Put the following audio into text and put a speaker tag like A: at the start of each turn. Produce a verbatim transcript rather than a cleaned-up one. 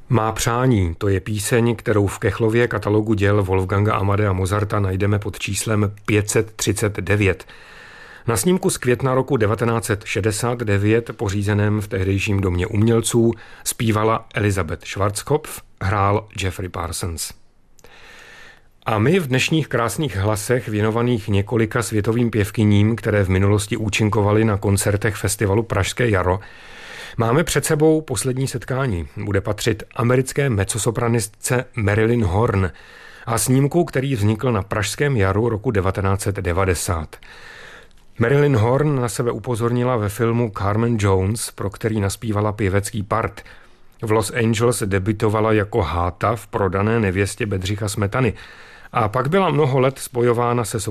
A: Má přání, to je píseň, kterou v Kechlově katalogu děl Wolfganga Amadea Mozarta najdeme pod číslem pět set třicet devět. Na snímku z května roku devatenáct set šedesát devět, pořízeném v tehdejším domě umělců, zpívala Elizabeth Schwarzkopf, hrál Jeffrey Parsons. A my v dnešních krásných hlasech věnovaných několika světovým pěvkyním, které v minulosti účinkovaly na koncertech festivalu Pražské jaro, máme před sebou poslední setkání. Bude patřit americké mezzosopranistce Marilyn Horne a snímku, který vznikl na Pražském jaru roku devatenáct set devadesát. Marilyn Horne na sebe upozornila ve filmu Carmen Jones, pro který naspívala pěvecký part. V Los Angeles debutovala jako háta v Prodané nevěstě Bedřicha Smetany a pak byla mnoho let spojována se